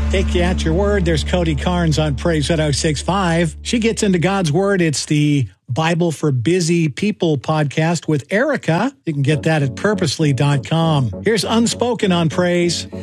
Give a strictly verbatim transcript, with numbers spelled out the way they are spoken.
Take you at your word. There's Cody Carnes on Praise one oh six point five. She gets into God's Word. It's the Bible for Busy People podcast with Erica. You can get that at purposely dot com. Here's Unspoken on Praise.